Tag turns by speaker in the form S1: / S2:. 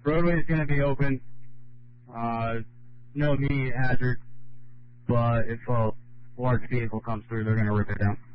S1: Roadway is going to be open. No immediate hazard, but if a large vehicle comes through, they're going to rip it down.